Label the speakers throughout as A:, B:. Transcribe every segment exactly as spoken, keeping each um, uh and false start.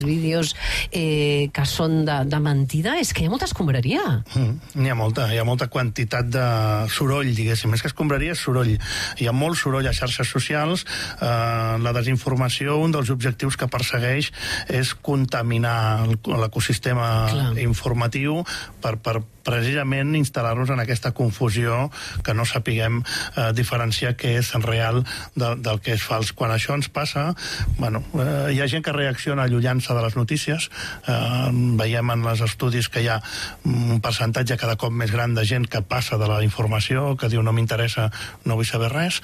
A: vídeos eh, que són de, de mentida, és que hi ha molta escombraria.
B: Mm, n'hi ha molta, hi ha molta quantitat de soroll, diguéssim. Més que escombraria és soroll. Hi ha molt soroll a xarxes socials. Eh, la desinformació, un dels objectius que persegueix és contaminar l'ecosistema informatiu per, per precisament instal·lar-nos en aquesta confusió, que no sapiguem eh, diferenciar què és real de, del que és fals. Quan això ens passa, bueno, eh, hi ha gent que reacciona allullant-se de les notícies. Eh, veiem en els estudis que hi ha un percentatge cada cop més gran de gent que passa de la informació, que diu no m'interessa, no vull saber res,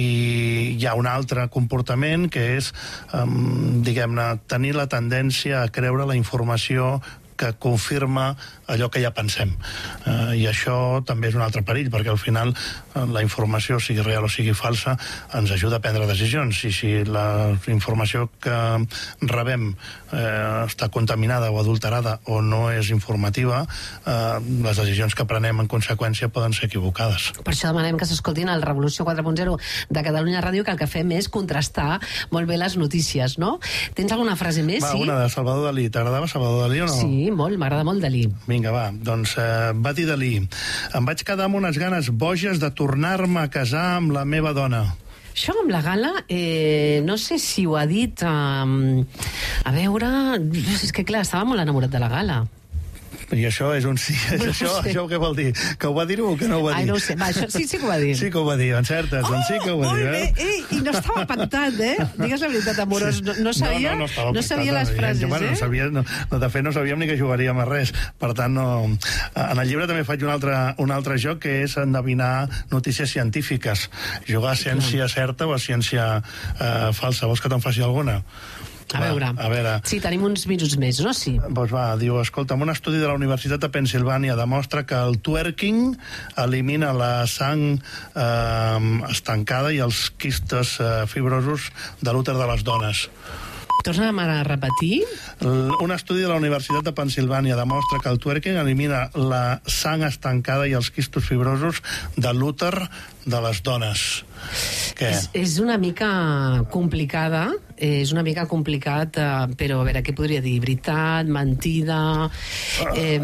B: i hi ha un altre comportament que és, eh, diguem-ne, tenir la tendència a creure la informació que confirma allò que ja pensem. Eh, I això també és un altre perill, perquè al final eh, la informació, sigui real o sigui falsa, ens ajuda a prendre decisions. I si la informació que rebem eh, està contaminada o adulterada o no és informativa, eh, les decisions que prenem en conseqüència poden ser equivocades.
A: Per això demanem que s'escoltin el Revolució quatre punt zero de Catalunya Ràdio, que el que fem és contrastar molt bé les notícies, no? Tens alguna frase més?
B: Va,
A: sí?
B: Una de Salvador Dalí. T'agradava Salvador Dalí o no?
A: Sí, molt, m'agrada molt Dalí.
B: Vinga, va, doncs eh, va dir Dalí: em vaig quedar amb unes ganes boges de tornar-me a casar amb la meva dona.
A: Això amb la gala, eh, no sé si ho ha dit, eh, a veure, és que clar, estava molt enamorat de la gala.
B: I això és un sí. No això, sé. Això què vol dir? Que ho va dir o que no ho va dir?
A: Ai, no ho sé. Va, això sí, sí que ho va dir.
B: Sí que ho va dir, encertes. Oh, doncs sí que ho va dir.
A: Molt bé. Eh? I no estava pactat, eh? Digues la veritat, Amorós. No, no sabia,
B: no, no, no,
A: no sabia les frases,
B: bueno,
A: eh?
B: No sabia, no, de fet, no sabíem ni que jugaríem a res. Per tant, no... En el llibre també faig un altre, un altre joc, que és endevinar notícies científiques. Jugar a ciència certa o a ciència eh, falsa. Vols que te'n faci alguna?
A: A veure.
B: a veure.
A: Sí, tenim uns minuts més, no? Sí.
B: Doncs va, diu, escolta'm, un estudi de la Universitat de Pennsilvània demostra que el twerking elimina la sang eh, estancada i els quistes eh, fibrosos de l'úter de les dones.
A: Torna'm a repetir.
B: Un estudi de la Universitat de Pennsilvània demostra que el twerking elimina la sang estancada i els quistos fibrosos de l'úter de les dones. Què?
A: És, és una mica complicada, és una mica complicat, eh, però a veure, què podria dir? Veritat, mentida... Eh,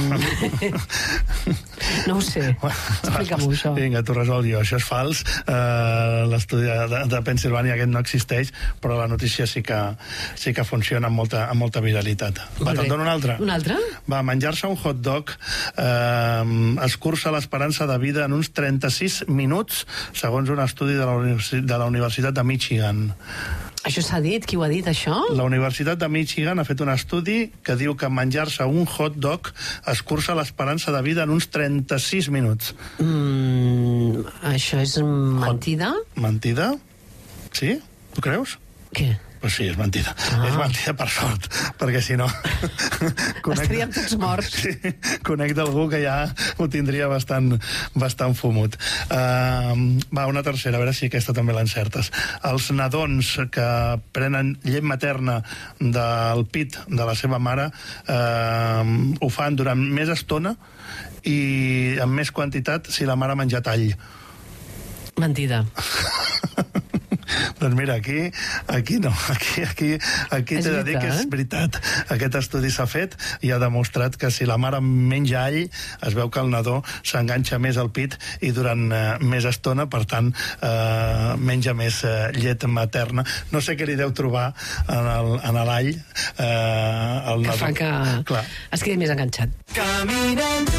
A: no ho sé. Explica-m'ho, això.
B: Vinga, t'ho resol jo. Això és fals. Uh, L'estudi de, de Pennsilvània aquest no existeix, però la notícia sí que, sí que funciona amb molta, amb molta viralitat. Va, te'n dono una altra.
A: Una altra?
B: Va, menjar-se un hot dog eh, escurça l'esperança de vida en uns trenta-sis minuts, segons un estudi de la, de la Universitat de Michigan.
A: Això s'ha dit? Qui ho ha dit, això?
B: La Universitat de Michigan ha fet un estudi que diu que menjar-se un hot dog escurça l'esperança de vida en uns trenta-sis minuts.
A: Mm, això és mentida?
B: Mentida? Sí? Tu creus?
A: Què?
B: Pues sí, és mentida. Ah. És mentida per sort, perquè si no...
A: Estaríem tots morts.
B: Sí, conec d'algú que ja ho tindria bastant, bastant fumut. Uh, va, una tercera, a veure si aquesta també l'encertes. Els nadons que prenen llet materna del pit de la seva mare uh, ho fan durant més estona i amb més quantitat si la mare ha menjat all.
A: Mentida.
B: Doncs mira, aquí, aquí no, aquí, aquí, aquí t'he de dir que és veritat. Aquest estudi s'ha fet i ha demostrat que si la mare menja all, es veu que el nadó s'enganxa més al pit i durant eh, més estona, per tant, eh, menja més eh, llet materna. No sé què li deu trobar en l'all. Eh, el
A: que
B: nadó.
A: fa que Clar. es quedi més enganxat. Caminant.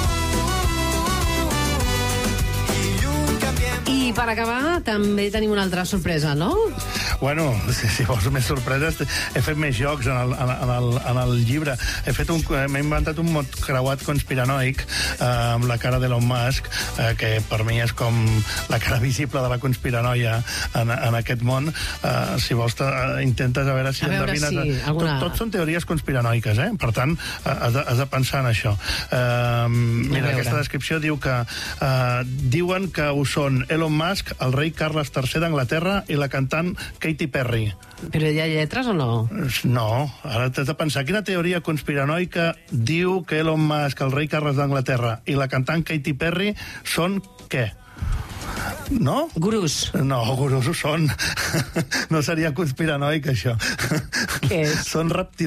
A: I per acabar, també tenim una altra sorpresa, no?
B: Bueno, si, si vols més sorpreses, he fet més jocs en el, en el, en el llibre. He fet un, m'he inventat un mot creuat conspiranoic eh, amb la cara d'Elon Musk, eh, que per mi és com la cara visible de la conspiranoia en, en aquest món. Eh, si vols, eh, intentes a veure si
A: a veure
B: endevines...
A: Si alguna...
B: tot, tot són teories conspiranoiques, eh? Per tant, eh, has, de, has de pensar en això. Eh, mira, aquesta descripció diu que eh, diuen que ho són Elon Musk, el rei Carles tercer d'Anglaterra i la cantant Katy Perry.
A: Però hi ha lletres o no?
B: No, ara t'has de pensar. Quina teoria conspiranoica diu que Elon Musk, el rei Carles d'Anglaterra i la cantant Katy Perry són què? No?
A: Gurús.
B: No, gurús ho són. No seria conspiranoic, això.
A: Què és?
B: Són reptilians.